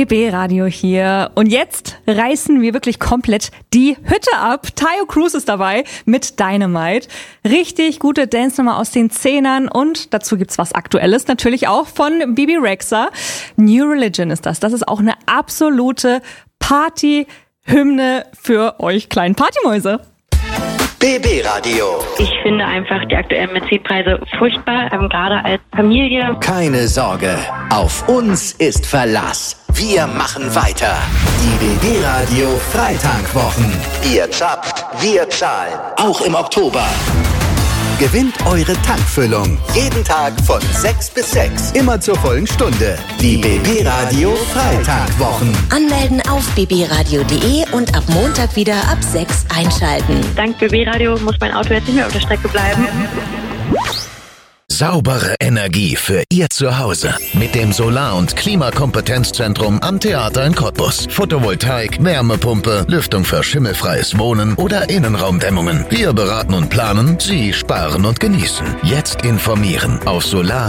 BB Radio hier. Und jetzt reißen wir wirklich komplett die Hütte ab. Taio Cruz ist dabei mit Dynamite. Richtig gute Dance-Nummer aus den 10ern. Und dazu gibt's was Aktuelles natürlich auch von Bebe Rexha. New Religion ist das. Das ist auch eine absolute Party-Hymne für euch kleinen Partymäuse. BB Radio. Ich finde einfach die aktuellen Benzinpreise furchtbar, gerade als Familie. Keine Sorge, auf uns ist Verlass. Wir machen weiter. Die BB Radio Freitankwwochen. Ihr zappt, wir zahlen. Auch im Oktober. Gewinnt eure Tankfüllung. Jeden Tag von 6 bis 6. Immer zur vollen Stunde. Die BB Radio Freitankwwochen. Anmelden auf bbradio.de und ab Montag wieder ab 6 einschalten. Dank BB Radio muss mein Auto jetzt nicht mehr auf der Strecke bleiben. Saubere Energie für Ihr Zuhause. Mit dem Solar- und Klimakompetenzzentrum am Theater in Cottbus. Photovoltaik, Wärmepumpe, Lüftung für schimmelfreies Wohnen oder Innenraumdämmungen. Wir beraten und planen, Sie sparen und genießen. Jetzt informieren auf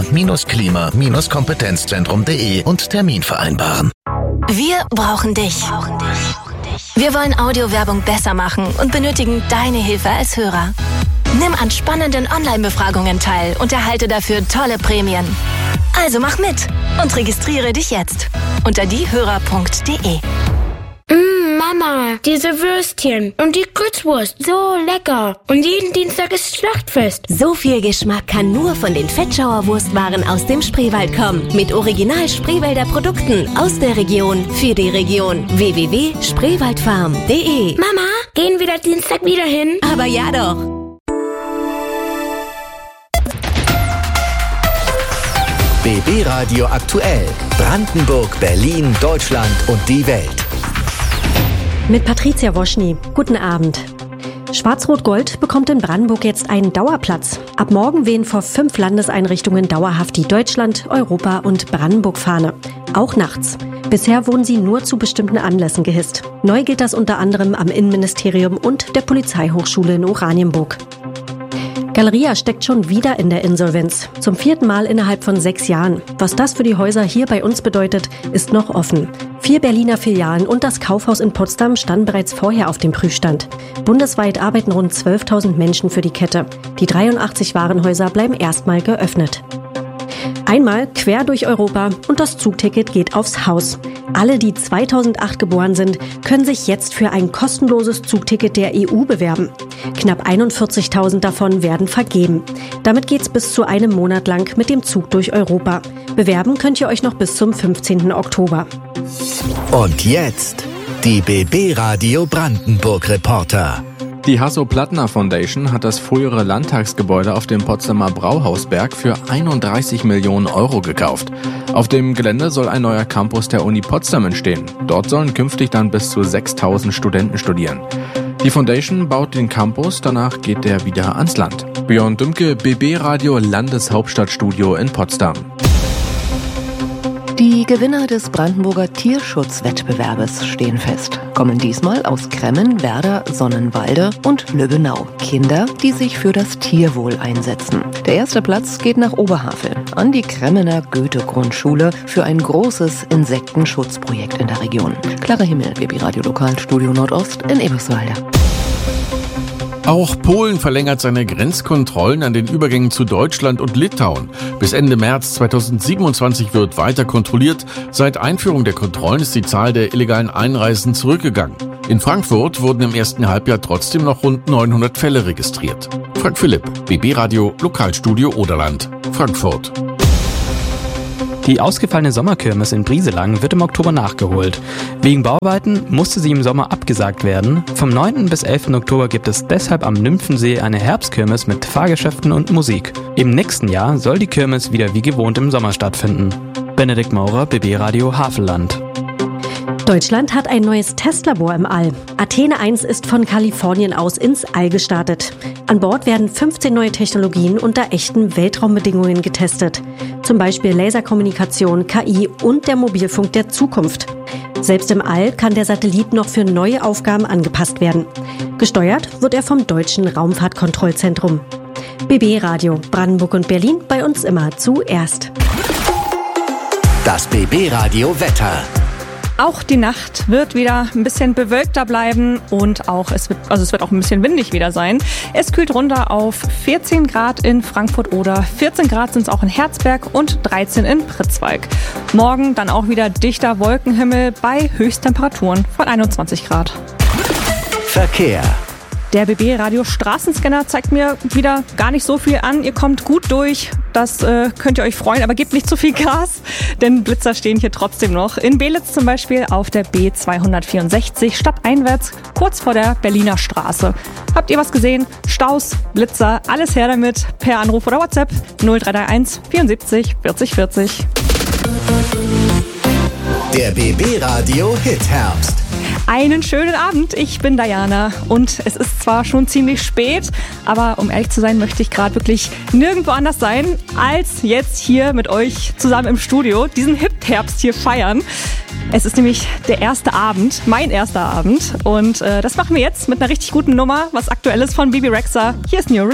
solar-klima-kompetenzzentrum.de und Termin vereinbaren. Wir brauchen dich. Wir wollen Audiowerbung besser machen und benötigen deine Hilfe als Hörer. Nimm an spannenden Online-Befragungen teil und erhalte dafür tolle Prämien. Also mach mit und registriere dich jetzt unter diehörer.de. Mama, diese Würstchen und die Kurzwurst, so lecker. Und jeden Dienstag ist Schlachtfest. So viel Geschmack kann nur von den Fettschauer Wurstwaren aus dem Spreewald kommen. Mit original Spreewälder Produkten aus der Region für die Region. www.spreewaldfarm.de. Mama, gehen wir da Dienstag wieder hin? Aber ja doch. BB Radio aktuell. Brandenburg, Berlin, Deutschland und die Welt. Mit Patricia Woschny. Guten Abend. Schwarz-Rot-Gold bekommt in Brandenburg jetzt einen Dauerplatz. Ab morgen wehen vor 5 Landeseinrichtungen dauerhaft die Deutschland-, Europa- und Brandenburg-Fahne. Auch nachts. Bisher wurden sie nur zu bestimmten Anlässen gehisst. Neu gilt das unter anderem am Innenministerium und der Polizeihochschule in Oranienburg. Galeria steckt schon wieder in der Insolvenz. Zum 4. Mal innerhalb von 6 Jahren. Was das für die Häuser hier bei uns bedeutet, ist noch offen. 4 Berliner Filialen und das Kaufhaus in Potsdam standen bereits vorher auf dem Prüfstand. Bundesweit arbeiten rund 12.000 Menschen für die Kette. Die 83 Warenhäuser bleiben erstmal geöffnet. Einmal quer durch Europa und das Zugticket geht aufs Haus. Alle, die 2008 geboren sind, können sich jetzt für ein kostenloses Zugticket der EU bewerben. Knapp 41.000 davon werden vergeben. Damit geht's bis zu einem Monat lang mit dem Zug durch Europa. Bewerben könnt ihr euch noch bis zum 15. Oktober. Und jetzt die BB Radio Brandenburg Reporter. Die Hasso-Plattner Foundation hat das frühere Landtagsgebäude auf dem Potsdamer Brauhausberg für 31 Millionen Euro gekauft. Auf dem Gelände soll ein neuer Campus der Uni Potsdam entstehen. Dort sollen künftig dann bis zu 6.000 Studenten studieren. Die Foundation baut den Campus, danach geht der wieder ans Land. Björn Dümke, BB Radio Landeshauptstadtstudio in Potsdam. Die Gewinner des Brandenburger Tierschutzwettbewerbes stehen fest. Kommen diesmal aus Kremmen, Werder, Sonnenwalde und Lübbenau. Kinder, die sich für das Tierwohl einsetzen. Der erste Platz geht nach Oberhavel an die Kremmener Goethe-Grundschule für ein großes Insektenschutzprojekt in der Region. Clara Himmel, BB Radio Lokalstudio Nordost in Eberswalde. Auch Polen verlängert seine Grenzkontrollen an den Übergängen zu Deutschland und Litauen. Bis Ende März 2027 wird weiter kontrolliert. Seit Einführung der Kontrollen ist die Zahl der illegalen Einreisen zurückgegangen. In Frankfurt wurden im ersten Halbjahr trotzdem noch rund 900 Fälle registriert. Frank Philipp, BB Radio Lokalstudio Oderland, Frankfurt. Die ausgefallene Sommerkirmes in Brieselang wird im Oktober nachgeholt. Wegen Bauarbeiten musste sie im Sommer abgesagt werden. Vom 9. bis 11. Oktober gibt es deshalb am Nymphensee eine Herbstkirmes mit Fahrgeschäften und Musik. Im nächsten Jahr soll die Kirmes wieder wie gewohnt im Sommer stattfinden. Benedikt Maurer, BB Radio Havelland. Deutschland hat ein neues Testlabor im All. Athene 1 ist von Kalifornien aus ins All gestartet. An Bord werden 15 neue Technologien unter echten Weltraumbedingungen getestet. Zum Beispiel Laserkommunikation, KI und der Mobilfunk der Zukunft. Selbst im All kann der Satellit noch für neue Aufgaben angepasst werden. Gesteuert wird er vom Deutschen Raumfahrtkontrollzentrum. BB Radio, Brandenburg und Berlin, bei uns immer zuerst. Das BB Radio Wetter. Auch die Nacht wird wieder ein bisschen bewölkter bleiben und auch es wird auch ein bisschen windig wieder sein. Es kühlt runter auf 14 Grad in Frankfurt oder 14 Grad sind es auch in Herzberg und 13 in Pritzwalk. Morgen dann auch wieder dichter Wolkenhimmel bei Höchsttemperaturen von 21 Grad. Verkehr. Der BB-Radio Straßenscanner zeigt mir wieder gar nicht so viel an. Ihr kommt gut durch, das könnt ihr euch freuen, aber gebt nicht zu viel Gas, denn Blitzer stehen hier trotzdem noch. In Belitz zum Beispiel auf der B264 stadteinwärts, kurz vor der Berliner Straße. Habt ihr was gesehen? Staus, Blitzer, alles her damit per Anruf oder WhatsApp 0331 74 40 40. Der BB-Radio Hit-Herbst. Einen schönen Abend, ich bin Diana und es ist zwar schon ziemlich spät, aber um ehrlich zu sein, möchte ich gerade wirklich nirgendwo anders sein, als jetzt hier mit euch zusammen im Studio diesen Hit-Herbst hier feiern. Es ist nämlich der erste Abend, mein erster Abend und das machen wir jetzt mit einer richtig guten Nummer, was Aktuelles von Bebe Rexha. Hier ist New Release.